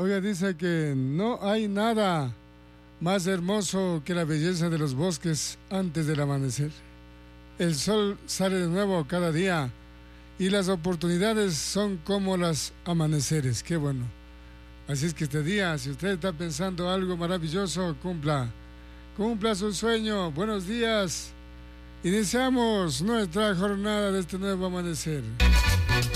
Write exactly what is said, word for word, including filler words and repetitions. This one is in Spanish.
Oiga, dice que no hay nada más hermoso que la belleza de los bosques antes del amanecer. El sol sale de nuevo cada día y las oportunidades son como los amaneceres. Qué bueno. Así es que este día, si usted está pensando algo maravilloso, cumpla. Cumpla su sueño. Buenos días. Iniciamos nuestra jornada de este nuevo amanecer.